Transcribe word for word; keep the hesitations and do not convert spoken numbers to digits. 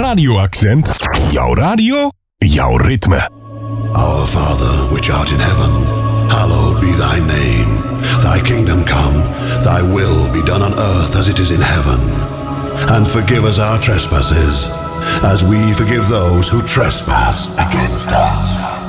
radio-accent, jouw radio, jouw ritme. Our Father, which art in heaven, hallowed be thy name. Thy kingdom come, thy will be done on earth as it is in heaven. And forgive us our trespasses, as we forgive those who trespass against us.